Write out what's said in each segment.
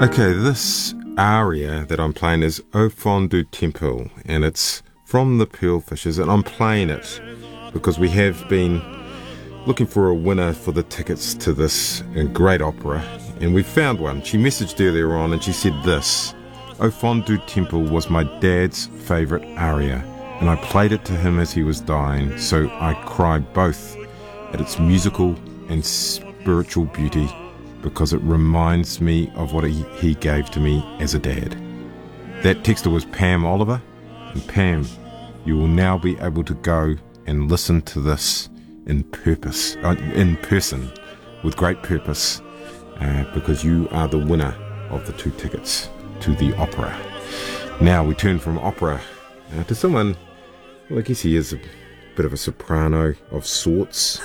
Okay, this aria that I'm playing is Au Fond du Temple, and it's from the Pearlfishers, and I'm playing it because we have been looking for a winner for the tickets to this great opera, and we found one. She messaged earlier on and she said this: Au Fond du Temple was my dad's favourite aria, and I played it to him as he was dying, so I cried both at its musical and spiritual beauty, because it reminds me of what he gave to me as a dad. That texter was Pam Oliver, and Pam, you will now be able to go and listen to this in person, with great purpose, because you are the winner of the 2 tickets to the opera. Now we turn from opera to someone, well, I guess he is a bit of a soprano of sorts.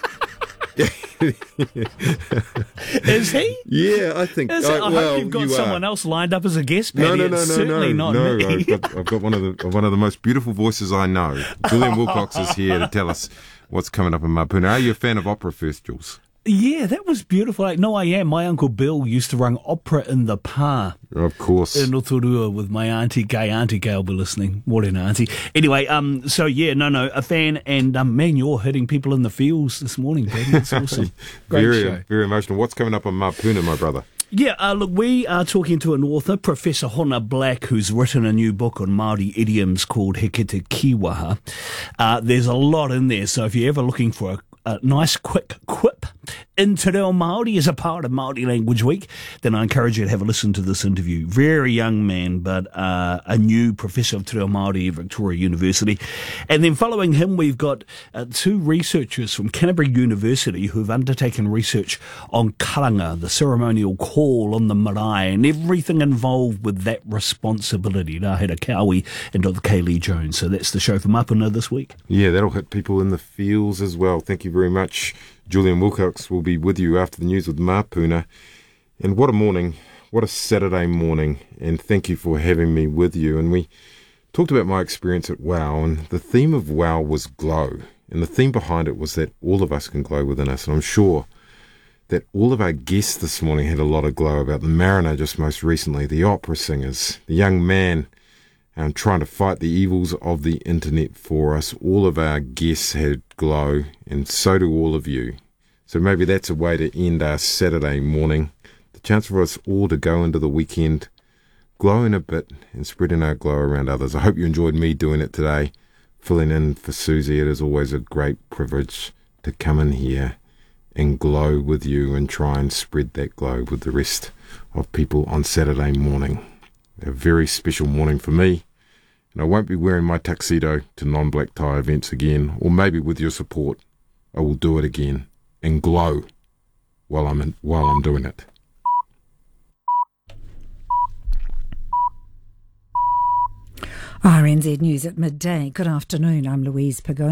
Is he? Yeah, I think. I hope you've got someone else lined up as a guest, Paddy. No, Certainly not me. I've got one of the most beautiful voices I know. Julian Wilcox is here to tell us what's coming up in Mapuna. Are you a fan of opera first, Jules? Yeah, that was beautiful. No, I am. My Uncle Bill used to run opera in the Pa. Of course. In Rotorua with my Auntie Gay. Auntie Gay will be listening. Morena, Auntie. Anyway, so yeah, a fan. And man, you're hitting people in the fields this morning, Paddy. It's awesome. Great show. Very emotional. What's coming up on Mapuna, my brother? Yeah, look, we are talking to an author, Professor Hona Black, who's written a new book on Māori idioms called Hekete Kiwaha. There's a lot in there, so if you're ever looking for a nice quick quip into Reo Māori as a part of Māori Language Week, then I encourage you to have a listen to this interview. Very young man, but a new professor of Te Reo Māori at Victoria University. And then following him, we've got 2 researchers from Canterbury University who've undertaken research on karanga, the ceremonial call on the marae, and everything involved with that responsibility. Rahera Cowie and Dr. Kaylee Jones. So that's the show for Mapuna this week. Yeah, that'll hit people in the fields as well. Thank you very much. Julian Wilcox will be with you after the news with Mapuna. And what a morning, what a Saturday morning, and thank you for having me with you. And we talked about my experience at WOW, and the theme of WOW was glow. And the theme behind it was that all of us can glow within us. And I'm sure that all of our guests this morning had a lot of glow about the mariner just most recently, the opera singers, the young man trying to fight the evils of the internet for us. All of our guests had glow, and so do all of you. So maybe that's a way to end our Saturday morning. The chance for us all to go into the weekend glowing a bit and spreading our glow around others. I hope you enjoyed me doing it today, filling in for Susie. It is always a great privilege to come in here and glow with you and try and spread that glow with the rest of people on Saturday morning. A very special morning for me. And I won't be wearing my tuxedo to non-black tie events again, or maybe with your support, I will do it again and glow while I'm doing it. RNZ News at midday. Good afternoon. I'm Louise Pagone.